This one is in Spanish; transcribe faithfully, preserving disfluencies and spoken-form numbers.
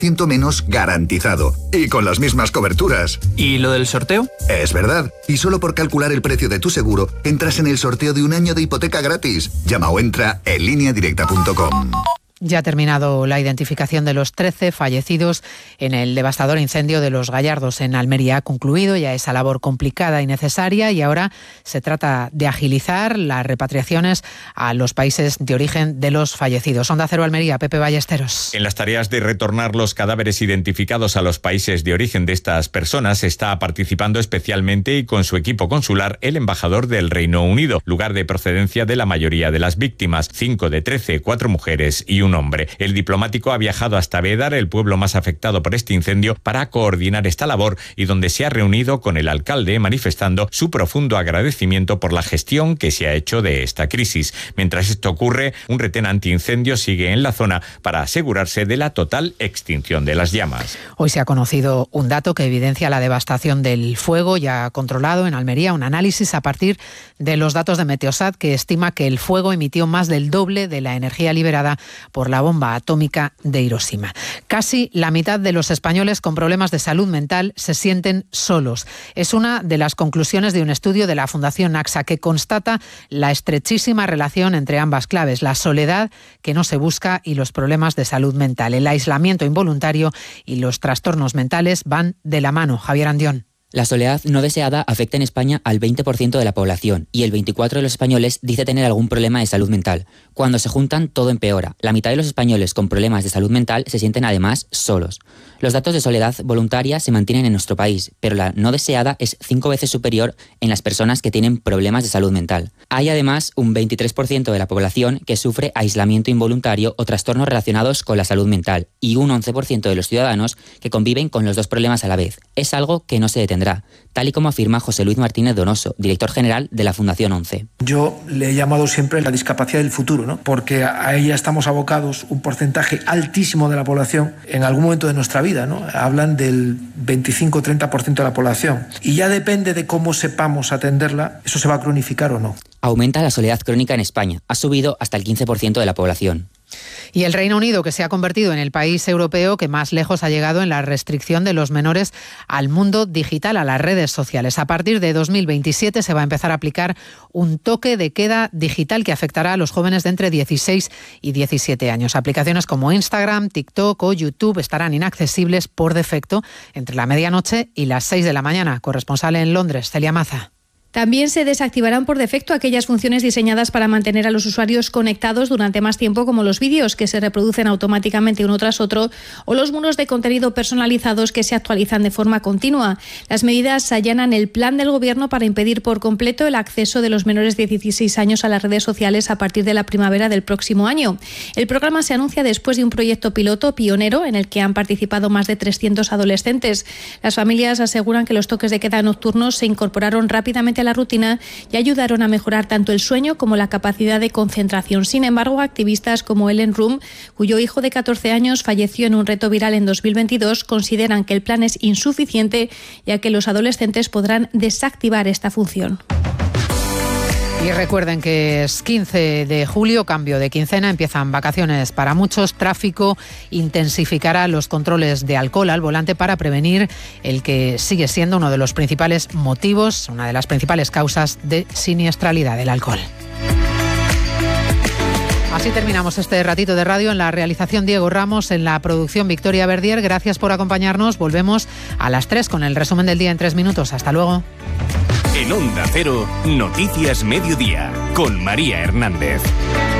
ciento menos garantizado. Y con las mismas coberturas. ¿Y lo del sorteo? Es verdad. Y solo por calcular el precio de tu seguro, entras en el sorteo de un año de hipoteca gratis. Llama o entra en línea directa punto com. Ya ha terminado la identificación de los trece fallecidos en el devastador incendio de Los Gallardos en Almería. Ha concluido ya esa labor complicada y necesaria y ahora se trata de agilizar las repatriaciones a los países de origen de los fallecidos. Onda Cero Almería, Pepe Ballesteros. En las tareas de retornar los cadáveres identificados a los países de origen de estas personas está participando especialmente y con su equipo consular el embajador del Reino Unido, lugar de procedencia de la mayoría de las víctimas, cinco de trece, cuatro mujeres y un hombre. El diplomático ha viajado hasta Bédar, el pueblo más afectado por este incendio, para coordinar esta labor y donde se ha reunido con el alcalde manifestando su profundo agradecimiento por la gestión que se ha hecho de esta crisis. Mientras esto ocurre, un retén antiincendio sigue en la zona para asegurarse de la total extinción de las llamas. Hoy se ha conocido un dato que evidencia la devastación del fuego ya controlado en Almería, un análisis a partir de los datos de Meteosat que estima que el fuego emitió más del doble de la energía liberada por la bomba atómica de Hiroshima. Casi la mitad de los españoles con problemas de salud mental se sienten solos. Es una de las conclusiones de un estudio de la Fundación AXA que constata la estrechísima relación entre ambas claves, la soledad que no se busca y los problemas de salud mental. El aislamiento involuntario y los trastornos mentales van de la mano. Javier Andión. La soledad no deseada afecta en España al veinte por ciento de la población y el veinticuatro por ciento de los españoles dice tener algún problema de salud mental. Cuando se juntan, todo empeora. La mitad de los españoles con problemas de salud mental se sienten además solos. Los datos de soledad voluntaria se mantienen en nuestro país, pero la no deseada es cinco veces superior en las personas que tienen problemas de salud mental. Hay además un veintitrés por ciento de la población que sufre aislamiento involuntario o trastornos relacionados con la salud mental y un once por ciento de los ciudadanos que conviven con los dos problemas a la vez. Es algo que no se detendrá, tal y como afirma José Luis Martínez Donoso, director general de la Fundación once. Yo le he llamado siempre la discapacidad del futuro, ¿no? Porque a ella estamos abocados un porcentaje altísimo de la población en algún momento de nuestra vida, ¿no? Hablan del veinticinco a treinta por ciento de la población y ya depende de cómo sepamos atenderla, eso se va a cronificar o no. Aumenta la soledad crónica en España, ha subido hasta el quince por ciento de la población. Y el Reino Unido, que se ha convertido en el país europeo que más lejos ha llegado en la restricción de los menores al mundo digital, a las redes sociales. A partir de dos mil veintisiete se va a empezar a aplicar un toque de queda digital que afectará a los jóvenes de entre dieciséis y diecisiete años. Aplicaciones como Instagram, TikTok o YouTube estarán inaccesibles por defecto entre la medianoche y las seis de la mañana. Corresponsal en Londres, Celia Maza. También se desactivarán por defecto aquellas funciones diseñadas para mantener a los usuarios conectados durante más tiempo, como los vídeos que se reproducen automáticamente uno tras otro o los muros de contenido personalizados que se actualizan de forma continua. Las medidas allanan el plan del Gobierno para impedir por completo el acceso de los menores de dieciséis años a las redes sociales a partir de la primavera del próximo año. El programa se anuncia después de un proyecto piloto pionero en el que han participado más de trescientos adolescentes. Las familias aseguran que los toques de queda nocturnos se incorporaron rápidamente a la rutina y ayudaron a mejorar tanto el sueño como la capacidad de concentración. Sin embargo, activistas como Ellen Room, cuyo hijo de catorce años falleció en un reto viral en dos mil veintidós, consideran que el plan es insuficiente, ya que los adolescentes podrán desactivar esta función. Y recuerden que es quince de julio, cambio de quincena, empiezan vacaciones para muchos. Tráfico intensificará los controles de alcohol al volante para prevenir el que sigue siendo uno de los principales motivos, una de las principales causas de siniestralidad del alcohol. Así terminamos este ratito de radio. En la realización Diego Ramos, en la producción Victoria Verdier. Gracias por acompañarnos. Volvemos a las tres con el resumen del día en tres minutos. Hasta luego. En Onda Cero, Noticias Mediodía, con María Hernández.